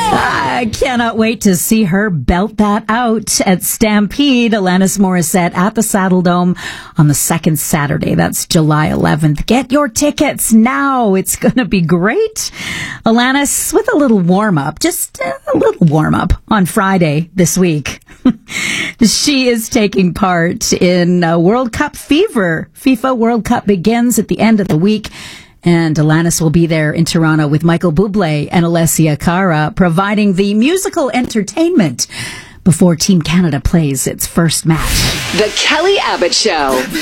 I cannot wait to see her belt that out at Stampede. Alanis Morissette at the Saddle Dome on the second Saturday. That's July 11th. Get your tickets now. It's going to be great. Alanis with a little warm-up, just a little warm-up on Friday this week. She is taking part in World Cup fever. FIFA World Cup begins at the end of the week. And Alanis will be there in Toronto with Michael Bublé and Alessia Cara, providing the musical entertainment before Team Canada plays its first match. The Kelly Abbott Show.